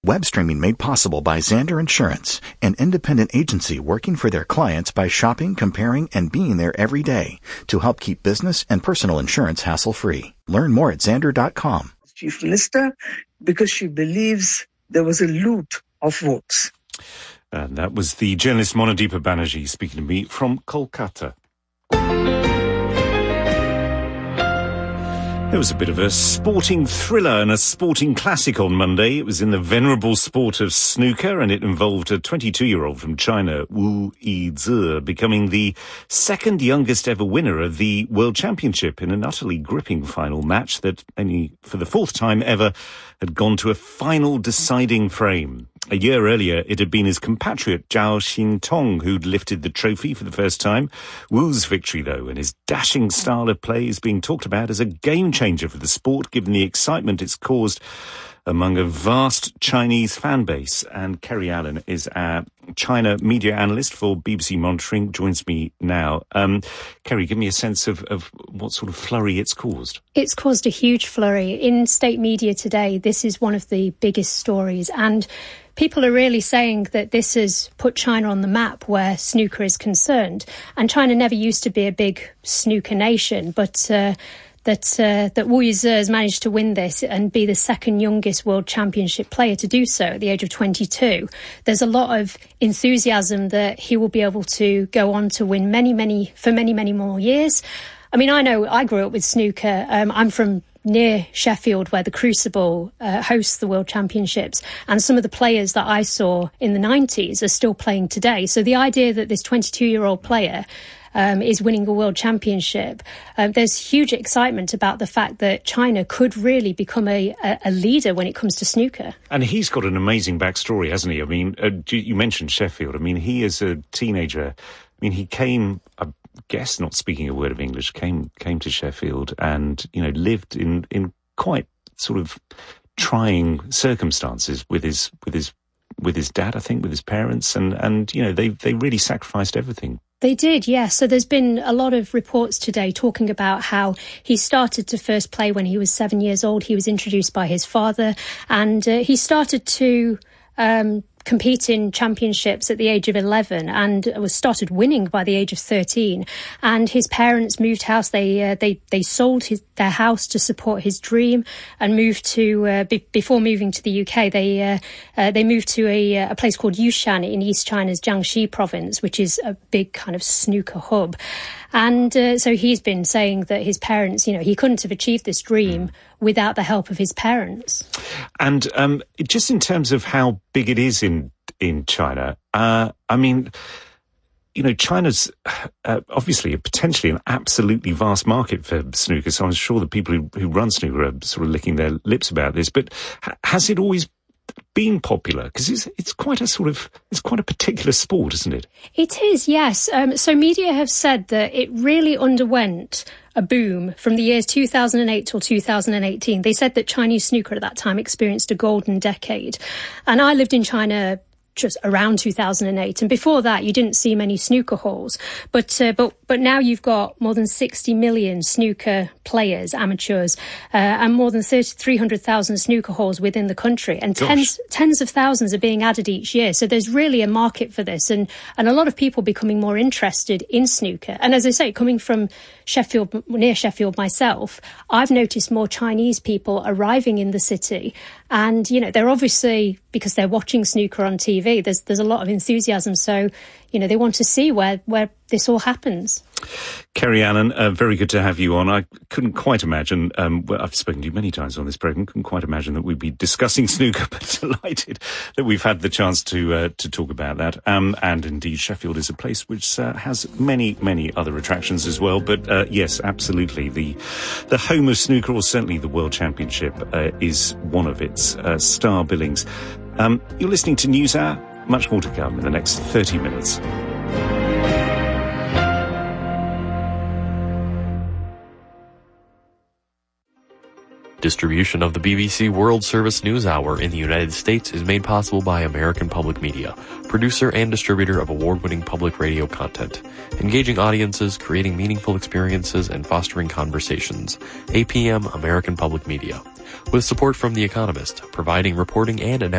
Web streaming made possible by Xander Insurance, an independent agency working for their clients by shopping, comparing, and being there every day to help keep business and personal insurance hassle-free. Learn more at Xander.com. Chief Minister, because she believes there was a loot of votes. And that was the journalist Monadeepa Banerjee speaking to me from Kolkata. There was a bit of a sporting thriller and a sporting classic on Monday. It was in the venerable sport of snooker, and it involved a 22-year-old from China, Wu Yizhi, becoming the second youngest ever winner of the World Championship in an utterly gripping final match that only for the fourth time ever had gone to a final deciding frame. A year earlier, it had been his compatriot Zhao Xintong who'd lifted the trophy for the first time. Wu's victory, though, and his dashing style of play is being talked about as a game-changer for the sport, given the excitement it's caused among a vast Chinese fan base. And Kerry Allen is our China media analyst for BBC Monitoring, joins me now. Kerry, give me a sense of what sort of flurry it's caused. It's caused a huge flurry. In state media today, this is one of the biggest stories, and people are really saying that this has put China on the map where snooker is concerned. And China never used to be a big snooker nation, but that Wu Yizhi has managed to win this and be the second youngest World Championship player to do so at the age of 22. There's a lot of enthusiasm that he will be able to go on to win many more years. I mean, I know I grew up with snooker. I'm from near Sheffield, where the Crucible hosts the World Championships, and some of the players that I saw in the 90s are still playing today. So the idea that this 22-year-old player is winning a World Championship, there's huge excitement about the fact that China could really become a leader when it comes to snooker. And he's got an amazing backstory, hasn't he? I mean, you mentioned Sheffield. I mean, he is a teenager. I mean, he came, I guess, not speaking a word of English, came to Sheffield and, lived in quite sort of trying circumstances with his dad, I think, with his parents, and they really sacrificed everything. They did, yes. So there's been a lot of reports today talking about how he started to first play when he was 7 years old. He was introduced by his father, and he started to compete in championships at the age of 11 and started winning by the age of 13. And his parents moved house. They sold their house to support his dream and moved to before moving to the UK. They moved to a place called Yushan in East China's Jiangxi province, which is a big kind of snooker hub. And so he's been saying that his parents, he couldn't have achieved this dream without the help of his parents. And just in terms of how big it is in China, I mean, China's obviously potentially an absolutely vast market for snooker. So I'm sure the people who run snooker are sort of licking their lips about this. But has it always been popular? Because it's quite a particular sport, isn't it? It is, yes. So media have said that it really underwent a boom from the years 2008 till 2018. They said that Chinese snooker at that time experienced a golden decade. And I lived in China just around 2008, and before that you didn't see many snooker halls, but now you've got more than 60 million snooker players, amateurs, and more than 300,000 snooker halls within the country, and tens of thousands are being added each year. So there's really a market for this, and a lot of people becoming more interested in snooker. And as I say, coming from Sheffield, near Sheffield myself, I've noticed more Chinese people arriving in the city, and they're obviously, because they're watching snooker on TV, there's a lot of enthusiasm. So, they want to see where this all happens. Kerry Allen, very good to have you on. I couldn't quite imagine, I've spoken to you many times on this programme, couldn't quite imagine that we'd be discussing snooker, but delighted that we've had the chance to talk about that. And indeed, Sheffield is a place which has many, many other attractions as well. But yes, absolutely, the home of snooker, or certainly the World Championship, is one of its star billings. You're listening to NewsHour. Much more to come in the next 30 minutes. Distribution of the BBC World Service News Hour in the United States is made possible by American Public Media, producer and distributor of award-winning public radio content, engaging audiences, creating meaningful experiences, and fostering conversations. APM American Public Media. With support from The Economist, providing reporting and analysis